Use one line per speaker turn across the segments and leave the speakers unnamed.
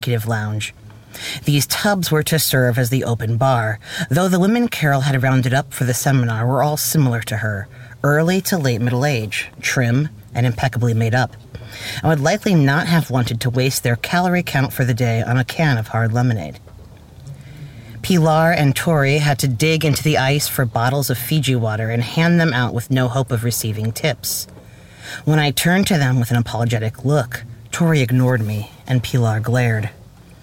executive lounge. These tubs were to serve as the open bar, though the women Carol had rounded up for the seminar were all similar to her, early to late middle age, trim, and impeccably made up, and would likely not have wanted to waste their calorie count for the day on a can of hard lemonade. Pilar and Tori had to dig into the ice for bottles of Fiji water and hand them out with no hope of receiving tips. When I turned to them with an apologetic look, Tori ignored me, and Pilar glared.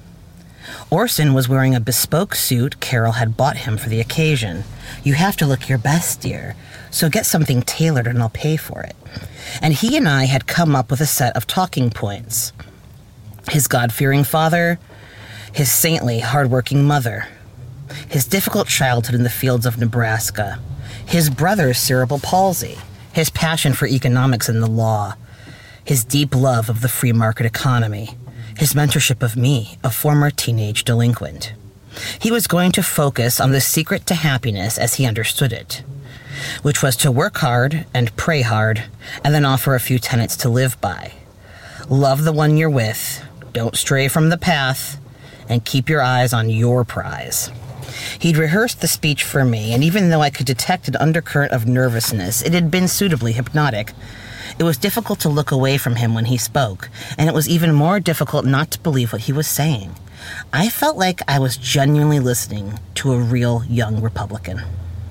Orson was wearing a bespoke suit Carol had bought him for the occasion. "You have to look your best, dear, so get something tailored and I'll pay for it." And he and I had come up with a set of talking points. His God-fearing father, his saintly, hard-working mother, his difficult childhood in the fields of Nebraska, his brother's cerebral palsy, his passion for economics and the law, his deep love of the free market economy, his mentorship of me, a former teenage delinquent. He was going to focus on the secret to happiness as he understood it, which was to work hard and pray hard, and then offer a few tenets to live by. Love the one you're with, don't stray from the path, and keep your eyes on your prize. He'd rehearsed the speech for me, and even though I could detect an undercurrent of nervousness, it had been suitably hypnotic. It was difficult to look away from him when he spoke, and it was even more difficult not to believe what he was saying. I felt like I was genuinely listening to a real young Republican.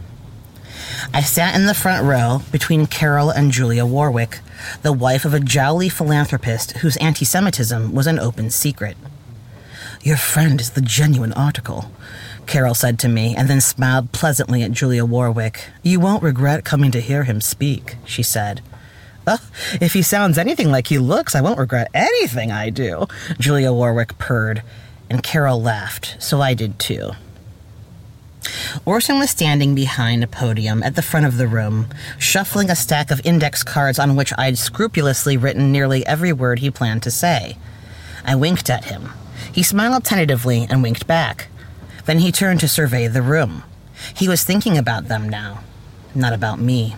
I sat in the front row between Carol and Julia Warwick, the wife of a jowly philanthropist whose anti-Semitism was an open secret. "Your friend is the genuine article," Carol said to me, and then smiled pleasantly at Julia Warwick. "You won't regret coming to hear him speak," she said. "Oh, if he sounds anything like he looks, I won't regret anything I do," Julia Warwick purred, and Carol laughed, so I did too. Orson was standing behind a podium at the front of the room, shuffling a stack of index cards on which I'd scrupulously written nearly every word he planned to say. I winked at him. He smiled tentatively and winked back. Then he turned to survey the room. He was thinking about them now, not about me.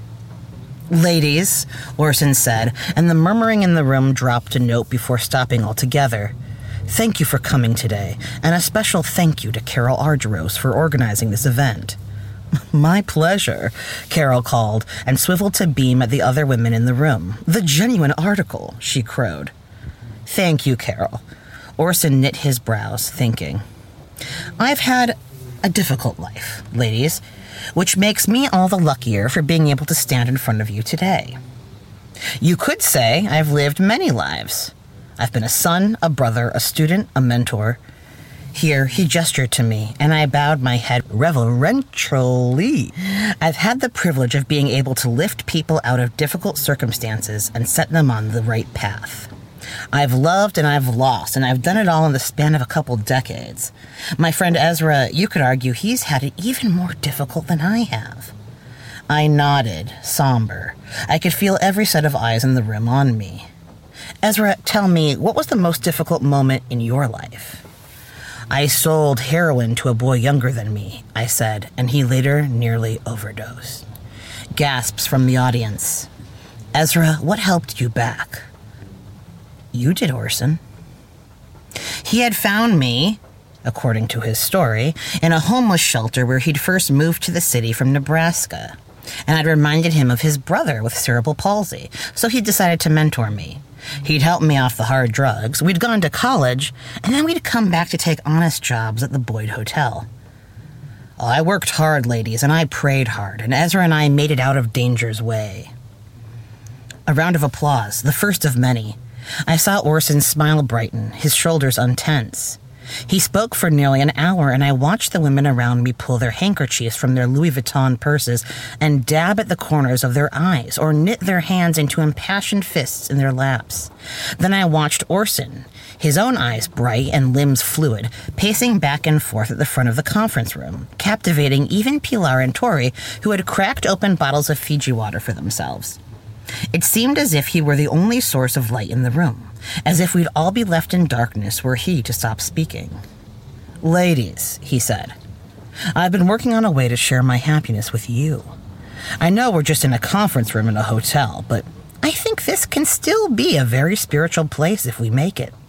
"Ladies," Orson said, and the murmuring in the room dropped a note before stopping altogether. "Thank you for coming today, and a special thank you to Carol Argyros for organizing this event." "My pleasure," Carol called, and swiveled to beam at the other women in the room. "The genuine article," she crowed. "Thank you, Carol." Orson knit his brows, thinking. "I've had a difficult life, ladies, which makes me all the luckier for being able to stand in front of you today. You could say I've lived many lives. I've been a son, a brother, a student, a mentor." Here, he gestured to me, and I bowed my head reverentially. "I've had the privilege of being able to lift people out of difficult circumstances and set them on the right path. I've loved and I've lost, and I've done it all in the span of a couple decades. My friend Ezra, you could argue he's had it even more difficult than I have." I nodded, somber. I could feel every set of eyes in the room on me. "Ezra, tell me, what was the most difficult moment in your life?" "I sold heroin to a boy younger than me," I said, and he later nearly overdosed. Gasps from the audience. "Ezra, what helped you back?" "You did, Orson." He had found me, according to his story, in a homeless shelter where he'd first moved to the city from Nebraska, and I'd reminded him of his brother with cerebral palsy, so he decided to mentor me. He'd helped me off the hard drugs, we'd gone to college, and then we'd come back to take honest jobs at the Boyd Hotel. Oh, I worked hard, ladies, and I prayed hard, and Ezra and I made it out of danger's way. A round of applause, the first of many. I saw Orson's smile brighten, his shoulders untense. He spoke for nearly an hour, and I watched the women around me pull their handkerchiefs from their Louis Vuitton purses and dab at the corners of their eyes or knit their hands into impassioned fists in their laps. Then I watched Orson, his own eyes bright and limbs fluid, pacing back and forth at the front of the conference room, captivating even Pilar and Tori, who had cracked open bottles of Fiji water for themselves. It seemed as if he were the only source of light in the room, as if we'd all be left in darkness were he to stop speaking. "Ladies," he said, "I've been working on a way to share my happiness with you. I know we're just in a conference room in a hotel, but I think this can still be a very spiritual place if we make it.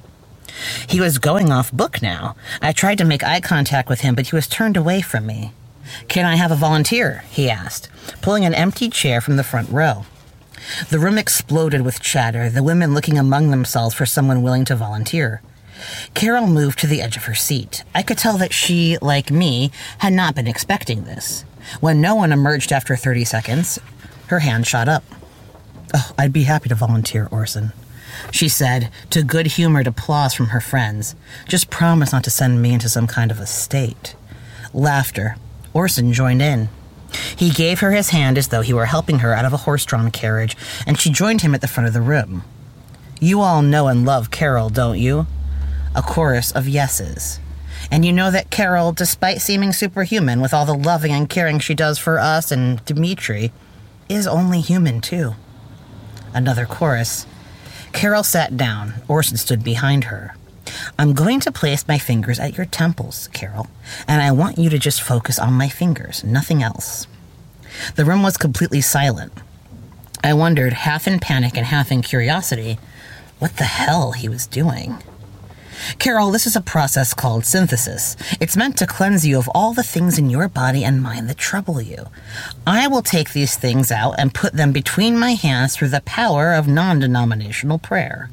He was going off book now. I tried to make eye contact with him, but he was turned away from me. "Can I have a volunteer?" he asked, pulling an empty chair from the front row. The room exploded with chatter, the women looking among themselves for someone willing to volunteer. Carol moved to the edge of her seat. I could tell that she, like me, had not been expecting this. When no one emerged after 30 seconds, her hand shot up. "Oh, I'd be happy to volunteer, Orson," she said, to good-humored applause from her friends. "Just promise not to send me into some kind of a state." Laughter. Orson joined in. He gave her his hand as though he were helping her out of a horse-drawn carriage, and she joined him at the front of the room. "You all know and love Carol, don't you?" A chorus of yeses. "And you know that Carol, despite seeming superhuman with all the loving and caring she does for us and Dimitri, is only human too." Another chorus. Carol sat down. Orson stood behind her. "I'm going to place my fingers at your temples, Carol, and I want you to just focus on my fingers, nothing else." The room was completely silent. I wondered, half in panic and half in curiosity, what the hell he was doing. "Carol, this is a process called synthesis. It's meant to cleanse you of all the things in your body and mind that trouble you. I will take these things out and put them between my hands through the power of non-denominational prayer."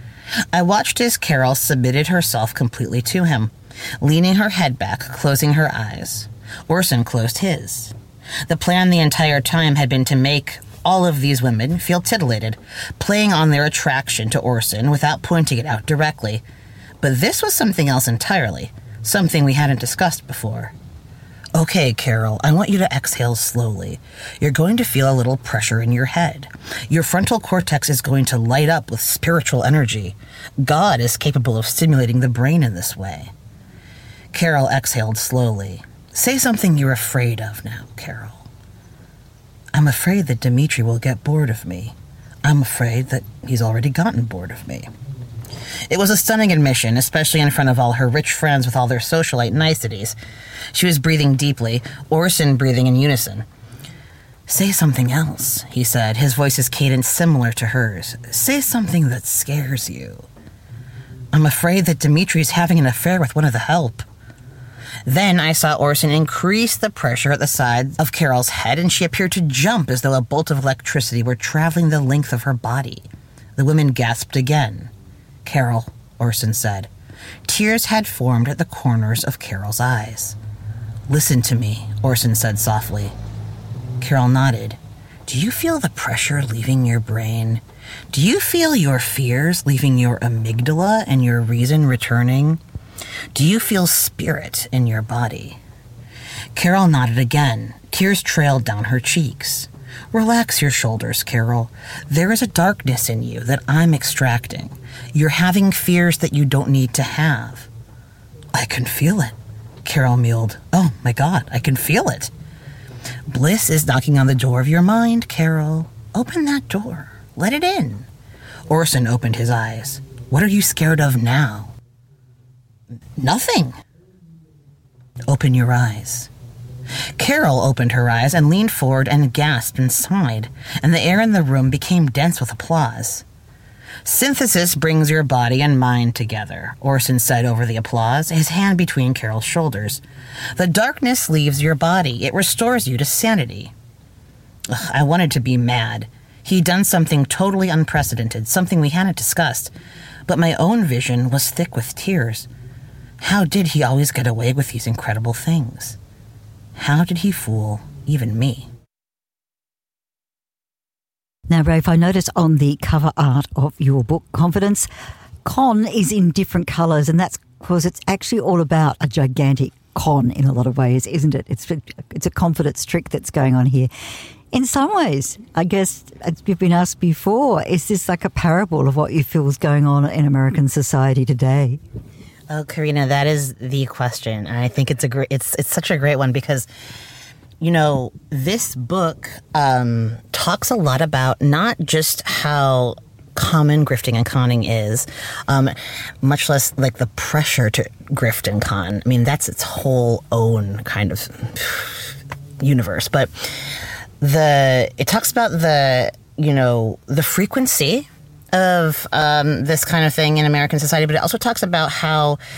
I watched as Carol submitted herself completely to him, leaning her head back, closing her eyes. Orson closed his. The plan the entire time had been to make all of these women feel titillated, playing on their attraction to Orson without pointing it out directly. But this was something else entirely, something we hadn't discussed before. "Okay, Carol, I want you to exhale slowly. You're going to feel a little pressure in your head. Your frontal cortex is going to light up with spiritual energy. God is capable of stimulating the brain in this way." Carol exhaled slowly. "Say something you're afraid of now, Carol." "I'm afraid that Dimitri will get bored of me. I'm afraid that he's already gotten bored of me." It was a stunning admission, especially in front of all her rich friends with all their socialite niceties. She was breathing deeply, Orson breathing in unison. "Say something else," he said, his voice's cadence similar to hers. "Say something that scares you." "I'm afraid that Dimitri's having an affair with one of the help." Then I saw Orson increase the pressure at the side of Carol's head, and she appeared to jump as though a bolt of electricity were traveling the length of her body. The women gasped again. "Carol," Orson said. Tears had formed at the corners of Carol's eyes. "Listen to me," Orson said softly. Carol nodded. "Do you feel the pressure leaving your brain? Do you feel your fears leaving your amygdala and your reason returning? Do you feel spirit in your body?" Carol nodded again. Tears trailed down her cheeks. "Relax your shoulders, Carol. There is a darkness in you that I'm extracting. You're having fears that you don't need to have." "I can feel it," Carol mewed. "Oh my God, I can feel it." "Bliss is knocking on the door of your mind, Carol. Open that door. Let it in." Orson opened his eyes. "What are you scared of now?" "Nothing." "Open your eyes." Carol opened her eyes and leaned forward and gasped and sighed, and the air in the room became dense with applause. "Synthesis brings your body and mind together," Orson said over the applause, his hand between Carol's shoulders. "The darkness leaves your body. It restores you to sanity." Ugh, I wanted to be mad. He'd done something totally unprecedented, something we hadn't discussed, but my own vision was thick with tears. How did he always get away with these incredible things? How did he fool even me?
Now, Rafe, I noticed on the cover art of your book, Confidence, con is in different colours, and that's because it's actually all about a gigantic con in a lot of ways, isn't it? It's a confidence trick that's going on here. In some ways, I guess, as you've been asked before, is this like a parable of what you feel is going on in American society today?
Oh, Karina, that is the question, and I think it's such a great one because, you know, this book talks a lot about not just how common grifting and conning is, much less like the pressure to grift and con. I mean, that's its whole own kind of universe, but it talks about the frequency of this kind of thing in American society, but it also talks about how